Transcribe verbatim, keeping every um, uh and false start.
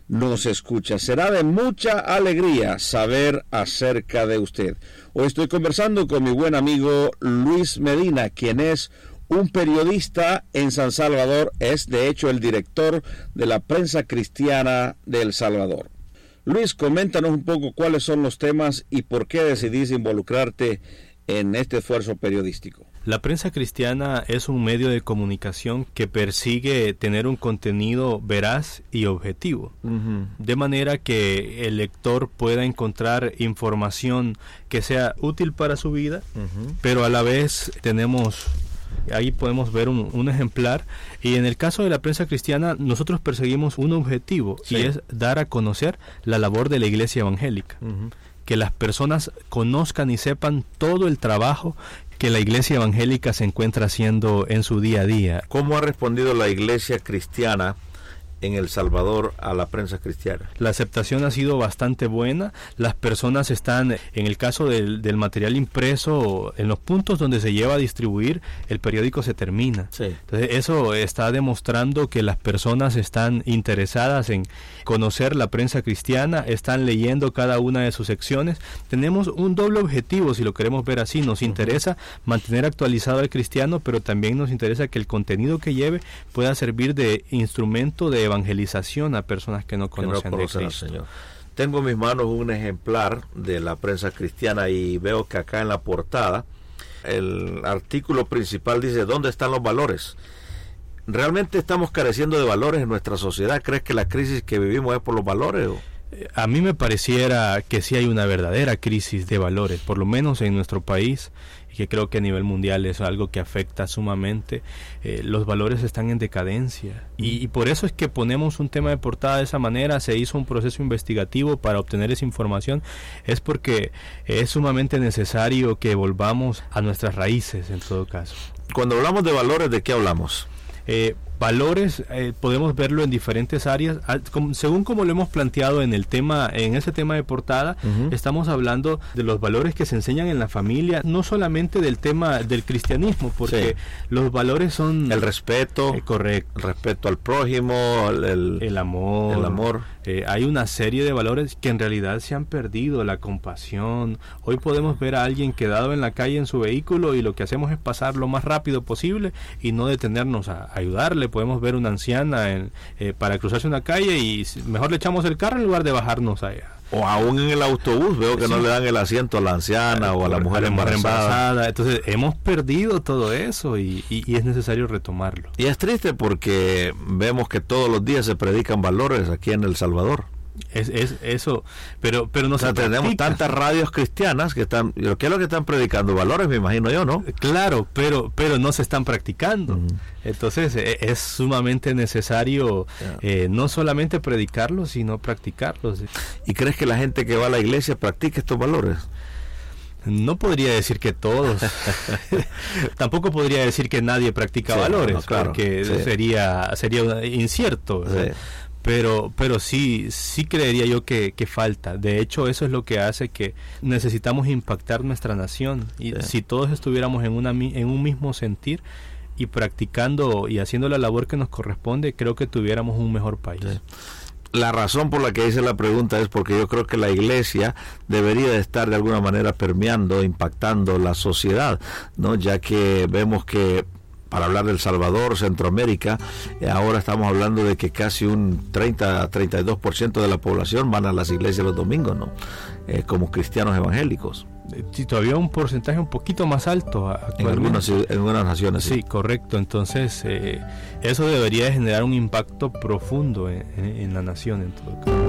nos escucha. Será de mucha alegría saber acerca de usted. Hoy estoy conversando con mi buen amigo Luis Medina, quien es un periodista en San Salvador, es de hecho el director de la Prensa Cristiana de El Salvador. Luis, coméntanos un poco cuáles son los temas y por qué decidís involucrarte en este esfuerzo periodístico. La Prensa Cristiana es un medio de comunicación que persigue tener un contenido veraz y objetivo, uh-huh. de manera que el lector pueda encontrar información que sea útil para su vida, uh-huh. pero a la vez tenemos, ahí podemos ver un, un ejemplar, y en el caso de la Prensa Cristiana nosotros perseguimos un objetivo, sí. y es dar a conocer la labor de la Iglesia Evangélica, uh-huh. que las personas conozcan y sepan todo el trabajo que la Iglesia Evangélica se encuentra haciendo en su día a día. ¿Cómo ha respondido la Iglesia Cristiana en El Salvador a la Prensa Cristiana? La aceptación ha sido bastante buena. Las personas están, en el caso del, del material impreso, en los puntos donde se lleva a distribuir, el periódico se termina. Sí. Entonces eso está demostrando que las personas están interesadas en conocer la Prensa Cristiana, están leyendo cada una de sus secciones. Tenemos un doble objetivo, si lo queremos ver así. Nos uh-huh. interesa mantener actualizado al cristiano, pero también nos interesa que el contenido que lleve pueda servir de instrumento de evangelización a personas que no conocen, que no conocen de Cristo. Al Señor. Tengo en mis manos un ejemplar de la Prensa Cristiana y veo que acá en la portada el artículo principal dice ¿dónde están los valores? ¿Realmente estamos careciendo de valores en nuestra sociedad? ¿Crees que la crisis que vivimos es por los valores? ¿O? A mí me pareciera que sí hay una verdadera crisis de valores, por lo menos en nuestro país, y que creo que a nivel mundial es algo que afecta sumamente. Eh, los valores están en decadencia, y, y por eso es que ponemos un tema de portada de esa manera. Se hizo un proceso investigativo para obtener esa información, es porque es sumamente necesario que volvamos a nuestras raíces en todo caso. Cuando hablamos de valores, ¿de qué hablamos? Eh, valores eh, podemos verlo en diferentes áreas, como, según como lo hemos planteado en el tema, en ese tema de portada. Uh-huh. Estamos hablando de los valores que se enseñan en la familia, no solamente del tema del cristianismo, porque sí. los valores son el respeto, eh, correcto, el respeto al prójimo, el, el, el amor, el amor. Eh, hay una serie de valores que en realidad se han perdido, la compasión. Hoy podemos ver a alguien quedado en la calle en su vehículo y lo que hacemos es pasar lo más rápido posible y no detenernos a, a ayudarle. Podemos ver una anciana en, eh, para cruzarse una calle y mejor le echamos el carro en lugar de bajarnos allá. O aún en el autobús veo que sí. no le dan el asiento a la anciana o a la mujer embarazada. embarazada. Entonces hemos perdido todo eso y, y, y es necesario retomarlo. Y es triste porque vemos que todos los días se predican valores aquí en El Salvador. Es, es eso, pero pero no o sea, se tenemos practica. Tantas radios cristianas que están, ¿qué es lo que están predicando? Valores, me imagino yo, ¿no? Claro, pero pero no se están practicando. Uh-huh. Entonces es, es sumamente necesario yeah. eh, no solamente predicarlos, sino practicarlos. ¿Y crees que la gente que va a la iglesia practica estos valores? No podría decir que todos. Tampoco podría decir que nadie practica sí, valores, no, claro, porque sí. sería sería incierto. Sí. Pero pero sí sí creería yo que, que falta. De hecho, eso es lo que hace que necesitamos impactar nuestra nación. Y sí. si todos estuviéramos en una en un mismo sentir y practicando y haciendo la labor que nos corresponde, creo que tuviéramos un mejor país. Sí. La razón por la que hice la pregunta es porque yo creo que la iglesia debería de estar de alguna manera permeando, impactando la sociedad, ¿no? Ya que vemos que, para hablar de El Salvador, Centroamérica, eh, ahora estamos hablando de que casi un treinta a treinta y dos por ciento de la población van a las iglesias los domingos, ¿no? Eh, como cristianos evangélicos. Sí, todavía un porcentaje un poquito más alto en algunas, en algunas naciones. Sí, sí. Correcto. Entonces, eh, eso debería generar un impacto profundo en, en, en la nación en todo caso.